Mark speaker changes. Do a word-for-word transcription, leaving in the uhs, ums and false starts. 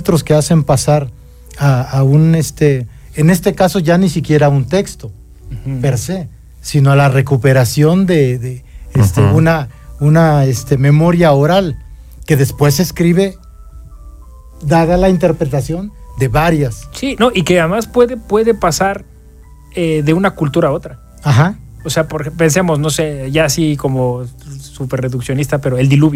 Speaker 1: otros que hacen pasar a, a un, este, en este caso ya ni siquiera un texto uh-huh. per se, sino a la recuperación de, de este, uh-huh. una, una este, memoria oral que después se escribe dada la interpretación de varias.
Speaker 2: Sí, no, y que además puede, puede pasar eh, de una cultura a otra.
Speaker 1: Ajá.
Speaker 2: O sea, por, pensemos, no sé, ya así como súper reduccionista, pero el diluvio.